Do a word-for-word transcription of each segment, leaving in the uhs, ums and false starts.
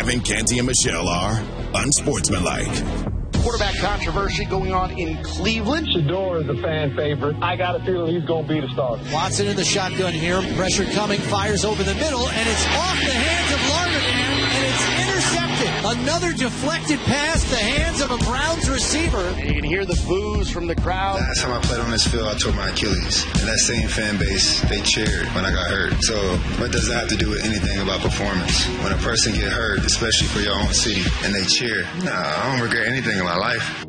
Kevin, Canty, and Michelle are unsportsmanlike. Quarterback controversy going on in Cleveland. Shedeur is a fan favorite. I got a feeling he's going to be the starter. Watson in the shotgun here. Pressure coming. Fires over the middle. And it's off the hands of Larned. And it's intercepted. Another deflected pass. The hands of a Browns receiver. And you can hear the boos from the crowd. Last time I played on this field, I tore my Achilles. And that same fan base, they cheered when I got hurt. So what does that have to do with anything about performance? When a person get hurt, especially for your own city, and they cheer, nah, I don't regret anything in my life.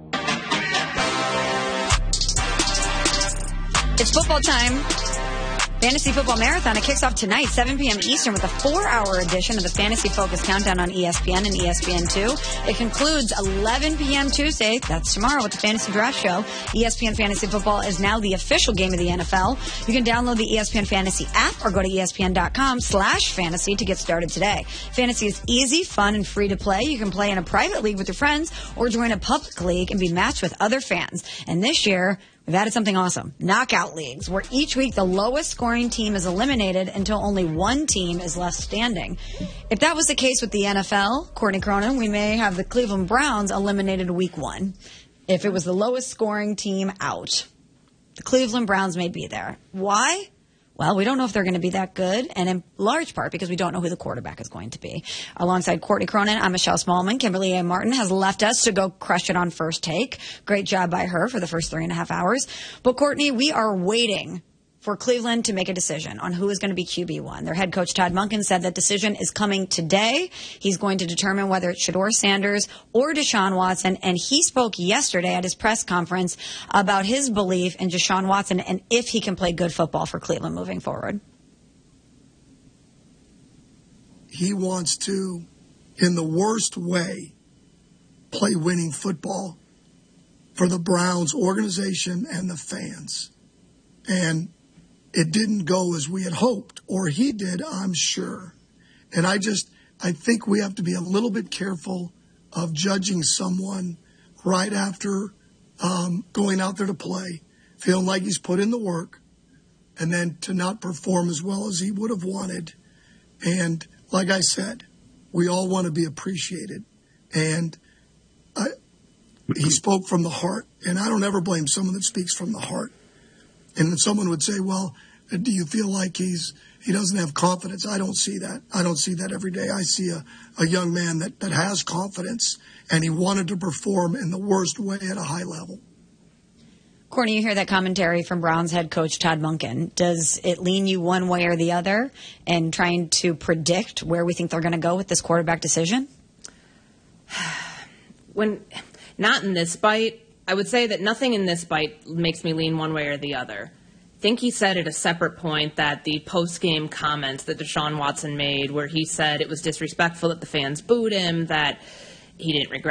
It's football time. Fantasy Football Marathon. It kicks off tonight, seven p.m. Eastern, with a four-hour edition of the Fantasy Focus Countdown on E S P N and E S P N two. It concludes eleven p.m. Tuesday, that's tomorrow, with the Fantasy Draft Show. E S P N Fantasy Football is now the official game of the N F L. You can download the E S P N Fantasy app or go to espn.com slash fantasy to get started today. Fantasy is easy, fun, and free to play. You can play in a private league with your friends or join a public league and be matched with other fans. And this year, we've added something awesome. Knockout leagues, where each week the lowest scoring team is eliminated until only one team is left standing. If that was the case with the N F L, Courtney Cronin, we may have the Cleveland Browns eliminated week one. If it was the lowest scoring team out, the Cleveland Browns may be there. Why? Well, we don't know if they're going to be that good, and in large part because we don't know who the quarterback is going to be. Alongside Courtney Cronin, I'm Michelle Smallman. Kimberly A. Martin has left us to go crush it on First Take. Great job by her for the first three and a half hours. But, Courtney, we are waiting for Cleveland to make a decision on who is going to be Q B one. Their head coach, Todd Monken, said that decision is coming today. He's going to determine whether it's Shedeur Sanders or Deshaun Watson. And he spoke yesterday at his press conference about his belief in Deshaun Watson and if he can play good football for Cleveland moving forward. He wants to, in the worst way, play winning football for the Browns organization and the fans. And it didn't go as we had hoped, or he did, I'm sure. And I just, I think we have to be a little bit careful of judging someone right after um, going out there to play, feeling like he's put in the work, and then to not perform as well as he would have wanted. And like I said, we all want to be appreciated. And I, he spoke from the heart, and I don't ever blame someone that speaks from the heart. And then someone would say, well, do you feel like he's he doesn't have confidence? I don't see that. I don't see that every day. I see a, a young man that, that has confidence, and he wanted to perform in the worst way at a high level. Courtney, you hear that commentary from Browns head coach Todd Monken. Does it lean you one way or the other in trying to predict where we think they're going to go with this quarterback decision? When not in this bite, I would say that nothing in this bite makes me lean one way or the other. I think he said at a separate point that the post-game comments that Deshaun Watson made, where he said it was disrespectful that the fans booed him, that he didn't regret